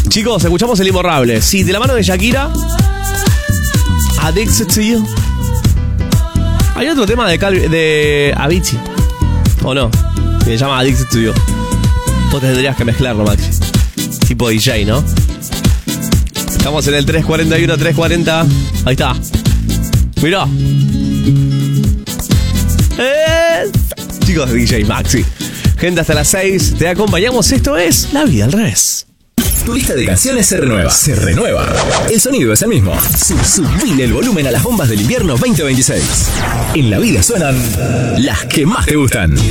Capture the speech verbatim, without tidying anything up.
Chicos, escuchamos El Imborrable. Sí, de la mano de Shakira. Addicted to You. Hay otro tema de, Calvi, de Avicii. ¿O no? Que se llama Addicted to You. Vos tendrías que mezclarlo, Maxi. Tipo D J, ¿no? Estamos en el tres cuarenta y uno, tres cuarenta. Ahí está. Mirá. Es... Chicos, D J Maxi. Gente, hasta las seis. Te acompañamos. Esto es La Vida al Revés. Tu lista de canciones se renueva. Se renueva. El sonido es el mismo. Sub, subile el volumen a las bombas del invierno veinte veintiséis. En La Vida suenan las que más te gustan.